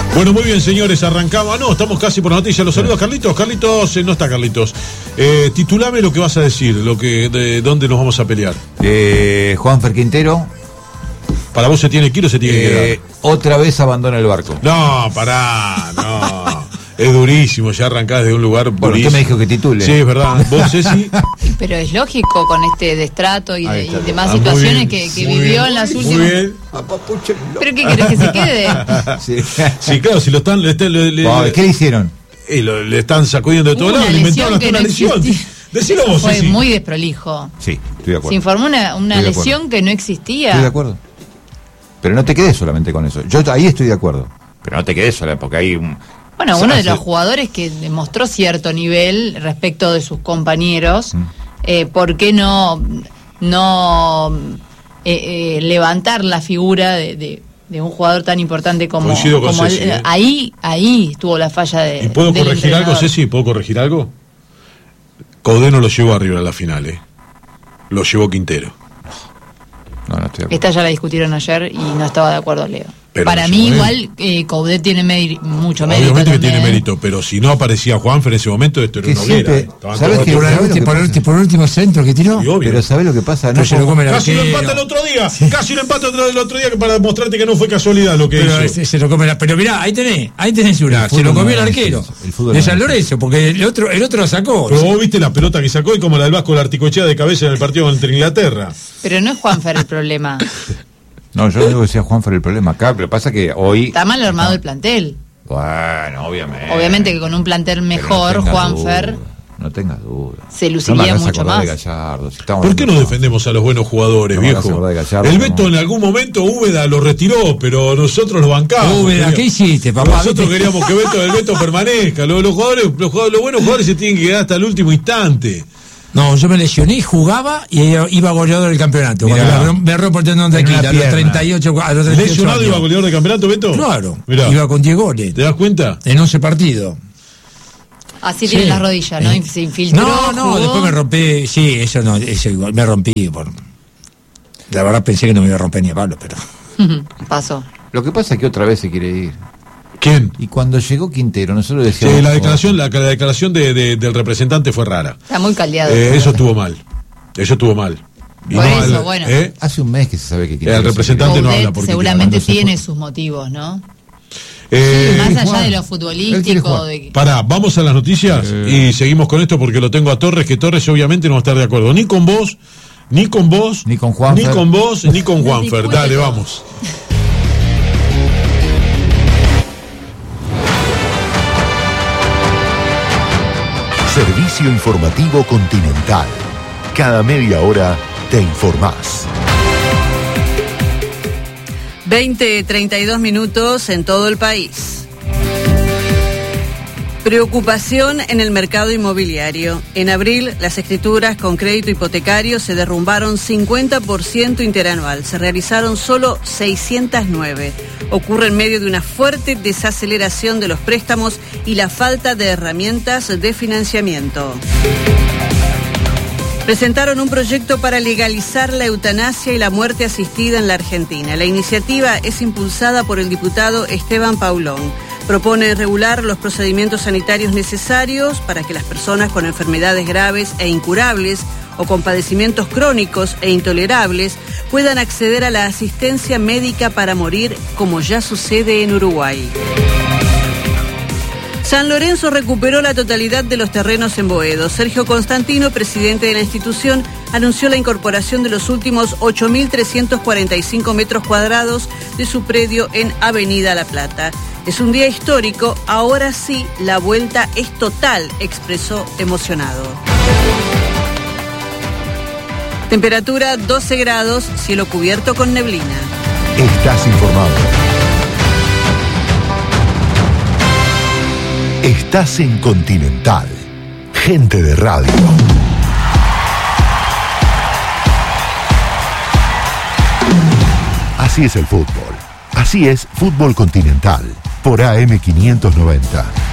Bueno, muy bien, señores, arrancamos. No, estamos casi por noticias. Los saludos, Carlitos. Carlitos, no está Carlitos. Titulame lo que vas a decir, de dónde nos vamos a pelear. Juanfer Quintero. ¿Para vos se tiene que ir o se tiene que quedar? Otra vez abandona el barco. No, pará, no. Es durísimo, ya arrancás de un lugar bueno, durísimo. usted me dijo que titule. Sí, es verdad. ¿Vos, Ceci? Pero es lógico con este destrato y demás situaciones que vivió en las últimas. Muy bien. ¿Pero qué querés que se quede? Sí, claro, si lo están... ¿Qué le hicieron? Le están sacudiendo de todos lados, le inventaron hasta una lesión. Decilo vos, Fue Ceci. muy desprolijo. Sí, estoy de acuerdo. Se informó una lesión que no existía. Estoy de acuerdo. Pero no te quedes solamente con eso. Yo ahí estoy de acuerdo. Pero no te quedes solamente porque hay un... Bueno, uno de los jugadores que demostró cierto nivel respecto de sus compañeros, ¿por qué no levantar la figura de un jugador tan importante como Ceci, él? Ahí estuvo la falla de. ¿Y puedo del corregir algo, entrenador. Ceci? ¿Puedo corregir algo? Caudé no lo llevó arriba a la final, Lo llevó Quintero. No estoy de acuerdo. Esta ya la discutieron ayer y no estaba de acuerdo Leo. Pero para no mí sé. igual Coudet tiene mucho mérito. Obviamente que también. tiene mérito, pero si no aparecía Juanfer en ese momento, esto era Que una hoguera. siempre- Estaban ¿sabes todos qué? rotos. Por el último centro que tiró. Y obvio. Pero ¿sabés lo que pasa? Pero se lo come el Casi lo arquero. empata el otro día. Casi lo empata el otro día para demostrarte que no fue casualidad lo que Pero hizo. se lo come pero mirá, ahí tenés Jura, El se lo fútbol comió el no es arquero. eso, el fútbol De no San es Lorenzo, porque el otro lo sacó. Pero vos viste la pelota que sacó y como la del Vasco la articochea de cabeza en el partido contra Inglaterra. Pero no es Juanfer el problema. No, yo no digo que sea Juanfer el problema acá, pero pasa que hoy... Está mal armado el plantel. Bueno, obviamente. Obviamente que con un plantel mejor, Pero no tengas Juanfer duda, no tengas duda. se No luciría me hagas mucho acordar más. de Gallardo, si estamos ¿Por qué no hablando- defendemos a los buenos jugadores, No me hagas viejo? acordar de Gallardo, El Beto no. en algún momento Úbeda lo retiró, pero nosotros lo bancamos. Úbeda, ¿qué hiciste, papá? Nosotros queríamos que el Beto permanezca. Los buenos jugadores se tienen que quedar hasta el último instante. No, yo me lesioné y jugaba y iba goleador del campeonato. Mirá. Cuando me rompo el tendón de En Aquiles una a los pierna. 38 ¿Lesionado años. iba goleador de campeonato, Beto? Claro, Mirá. iba con 10 goles ¿Te das cuenta? en 11 partidos. Así Sí. tiene las rodillas, ¿no? Se infiltró. No, jugó. después me rompí, sí, eso igual, me rompí la verdad pensé que no me iba a romper ni a palo, pero Pasó. Lo que pasa es que otra vez se quiere ir. ¿Quién? Y cuando llegó Quintero, nosotros decíamos... Sí, la declaración del representante fue rara. Está muy caldeado. Eso estuvo mal. Y Por no, eso, bueno. Hace un mes que se sabe que Quintero... El representante se quiere ir. no Coudet habla porque seguramente cuando se tiene fue- sus motivos, ¿no? Más quiere allá jugar. de lo Él quiere futbolístico. jugar. Pará, vamos a las noticias y seguimos con esto porque lo tengo a Torres, que Torres obviamente no va a estar de acuerdo. Ni con vos, Ni con Juanfer. ni con vos, ni con Juanfer. Discute Dale, todo. vamos. Servicio Informativo Continental. Cada media hora te informás. 20:32 minutos en todo el país. Preocupación en el mercado inmobiliario. En abril, las escrituras con crédito hipotecario se derrumbaron 50% interanual. Se realizaron solo 609. Ocurre en medio de una fuerte desaceleración de los préstamos y la falta de herramientas de financiamiento. Presentaron un proyecto para legalizar la eutanasia y la muerte asistida en la Argentina. La iniciativa es impulsada por el diputado Esteban Paulón. Propone regular los procedimientos sanitarios necesarios para que las personas con enfermedades graves e incurables o con padecimientos crónicos e intolerables puedan acceder a la asistencia médica para morir, como ya sucede en Uruguay. San Lorenzo recuperó la totalidad de los terrenos en Boedo. Sergio Constantino, presidente de la institución, anunció la incorporación de los últimos 8.345 metros cuadrados de su predio en Avenida La Plata. Es un día histórico, ahora sí, la vuelta es total, expresó emocionado. Temperatura 12 grados, cielo cubierto con neblina. Estás informado. Estás en Continental. Gente de radio. Así es el fútbol. Así es Fútbol Continental. Por AM 590.